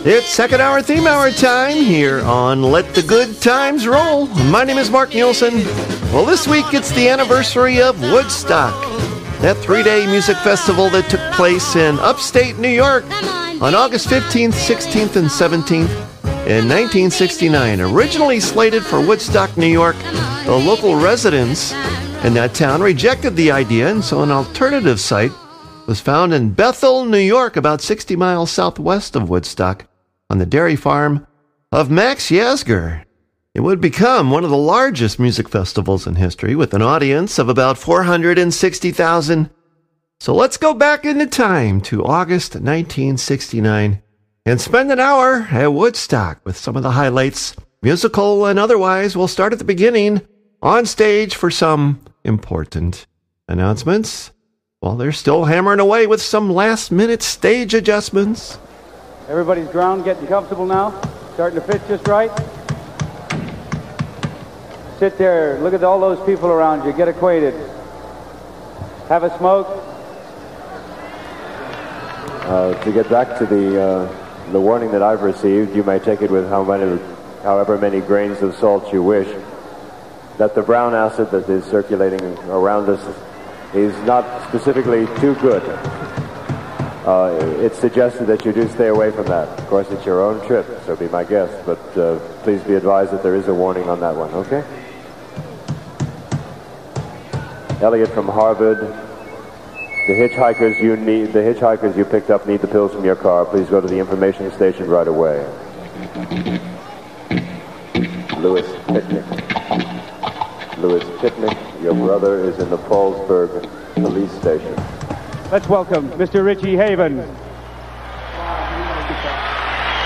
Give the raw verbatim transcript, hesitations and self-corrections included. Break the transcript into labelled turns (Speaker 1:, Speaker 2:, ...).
Speaker 1: It's second hour theme hour time here on Let the Good Times Roll. My name is Mark Nielsen. Well, this week it's the anniversary of Woodstock, that three-day music festival that took place in upstate New York on August fifteenth, sixteenth, and seventeenth in nineteen sixty-nine. Originally slated for Woodstock, New York, the local residents in that town rejected the idea, and so an alternative site was found in Bethel, New York, about sixty miles southwest of Woodstock, on the dairy farm of Max Yasgur. It would become one of the largest music festivals in history, with an audience of about four hundred sixty thousand. So let's go back into time to August nineteen sixty-nine and spend an hour at Woodstock with some of the highlights, musical and otherwise. We'll start at the beginning, on stage for some important announcements, while they're still hammering away with some last-minute stage adjustments.
Speaker 2: Everybody's ground getting comfortable now? Starting to fit just right? Sit there, look at all those people around you, get acquainted. Have a smoke.
Speaker 3: Uh, to get back to the uh, the warning that I've received, you may take it with how many, however many grains of salt you wish, that the brown acid that is circulating around us is not specifically too good. Uh, it's suggested that you do stay away from that. Of course, it's your own trip, so be my guest, but uh, please be advised that there is a warning on that one, okay? Elliot from Harvard. The hitchhikers you need, the hitchhikers you picked up need the pills from your car. Please go to the information station right away. Louis Pitnick. Louis Pitnick, your brother is in the Paulsburg police station.
Speaker 2: Let's welcome Mister Richie Haven.